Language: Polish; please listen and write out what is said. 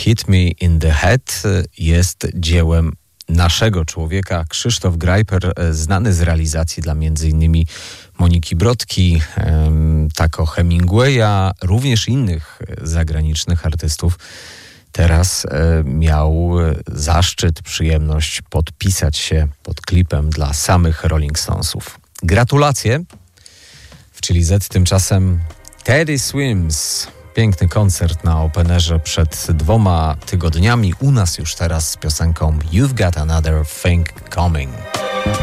Hit Me in the Head jest dziełem naszego człowieka, Krzysztof Grajper, znany z realizacji dla m.in. Moniki Brodki, Taco Hemingwaya, również innych zagranicznych artystów. Teraz miał zaszczyt, przyjemność podpisać się pod klipem dla samych Rolling Stonesów. Gratulacje! W Chili Z tymczasem Teddy Swims. Piękny koncert na Openerze przed 2 tygodniami. U nas już teraz z piosenką You've Got Another Thing Coming.